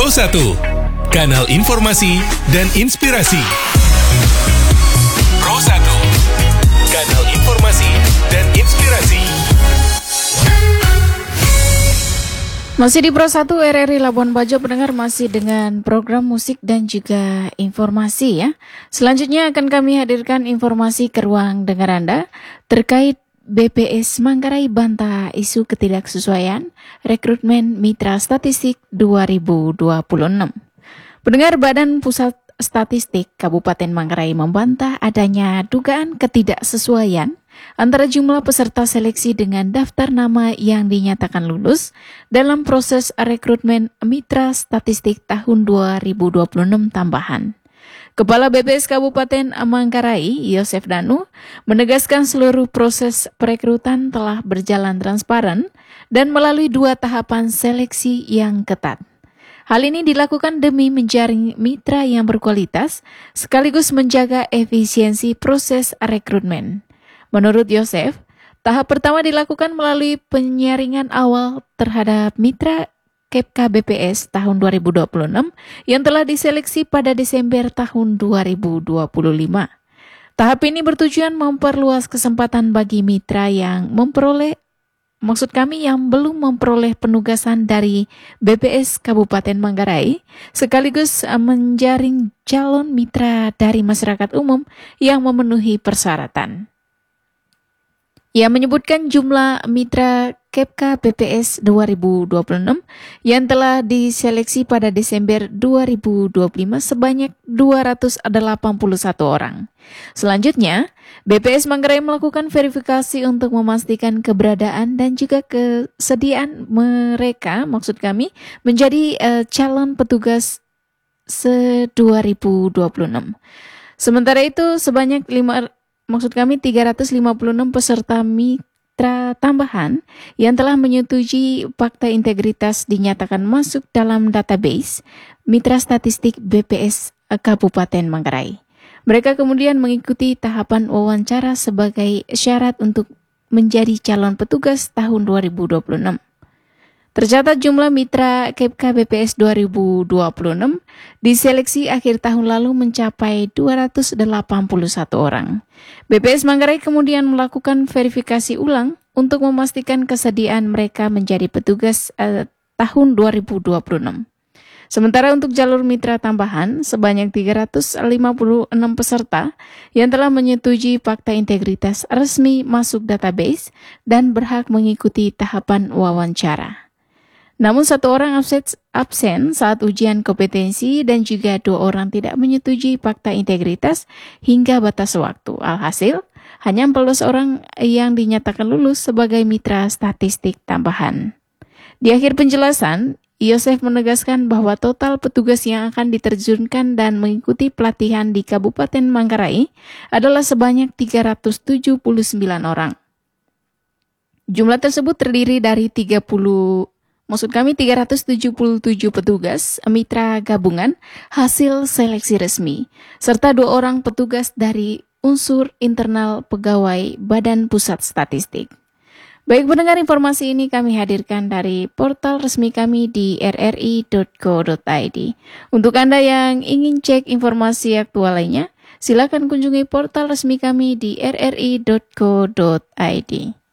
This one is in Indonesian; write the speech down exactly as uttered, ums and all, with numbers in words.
Pro satu, kanal informasi dan inspirasi. Pro satu, kanal informasi dan inspirasi. Masih di Pro satu R R I Labuan Bajo, pendengar, masih dengan program musik dan juga informasi ya. Selanjutnya akan kami hadirkan informasi ke ruang dengar Anda terkait B P S Manggarai bantah isu ketidaksesuaian rekrutmen Mitra Statistik dua ribu dua puluh enam. Pendengar, Badan Pusat Statistik Kabupaten Manggarai membantah adanya dugaan ketidaksesuaian antara jumlah peserta seleksi dengan daftar nama yang dinyatakan lulus dalam proses rekrutmen Mitra Statistik tahun dua ribu dua puluh enam tambahan. Kepala B P S Kabupaten Manggarai, Yosef Danu, menegaskan seluruh proses perekrutan telah berjalan transparan dan melalui dua tahapan seleksi yang ketat. Hal ini dilakukan demi menjaring mitra yang berkualitas sekaligus menjaga efisiensi proses rekrutmen. Menurut Yosef, tahap pertama dilakukan melalui penyaringan awal terhadap mitra Kepka B P S tahun dua ribu dua puluh enam yang telah diseleksi pada Desember tahun dua ribu dua puluh lima. Tahap ini bertujuan memperluas kesempatan bagi mitra yang memperoleh, maksud kami yang belum memperoleh penugasan dari B P S Kabupaten Manggarai, sekaligus menjaring calon mitra dari masyarakat umum yang memenuhi persyaratan. Ia menyebutkan jumlah mitra Kepka B P S dua ribu dua puluh enam yang telah diseleksi pada Desember dua ribu dua puluh lima sebanyak dua ratus delapan puluh satu orang. Selanjutnya, B P S Manggarai melakukan verifikasi untuk memastikan keberadaan dan juga kesediaan mereka, maksud kami, menjadi uh, calon petugas se dua ribu dua puluh enam. Sementara itu, sebanyak lima Maksud kami tiga ratus lima puluh enam peserta mitra tambahan yang telah menyetujui fakta integritas dinyatakan masuk dalam database Mitra Statistik B P S Kabupaten Manggarai. Mereka kemudian mengikuti tahapan wawancara sebagai syarat untuk menjadi calon petugas tahun dua ribu dua puluh enam. Tercatat jumlah mitra Kepka B P S dua ribu dua puluh enam diseleksi akhir tahun lalu mencapai dua ratus delapan puluh satu orang. B P S Manggarai kemudian melakukan verifikasi ulang untuk memastikan kesediaan mereka menjadi petugas eh, tahun dua ribu dua puluh enam. Sementara untuk jalur mitra tambahan, sebanyak tiga ratus lima puluh enam peserta yang telah menyetujui fakta integritas resmi masuk database dan berhak mengikuti tahapan wawancara. Namun satu orang absen saat ujian kompetensi dan juga dua orang tidak menyetujui fakta integritas hingga batas waktu. Alhasil, hanya empat belas orang yang dinyatakan lulus sebagai mitra statistik tambahan. Di akhir penjelasan, Yosef menegaskan bahwa total petugas yang akan diterjunkan dan mengikuti pelatihan di Kabupaten Manggarai adalah sebanyak tiga ratus tujuh puluh sembilan orang. Jumlah tersebut terdiri dari tiga puluh Maksud kami tiga ratus tujuh puluh tujuh petugas mitra gabungan hasil seleksi resmi, serta dua orang petugas dari unsur internal pegawai Badan Pusat Statistik. Baik pendengar, informasi ini kami hadirkan dari portal resmi kami di r r i dot co dot i d. Untuk Anda yang ingin cek informasi aktual lainnya, silakan kunjungi portal resmi kami di r r i dot co dot i d.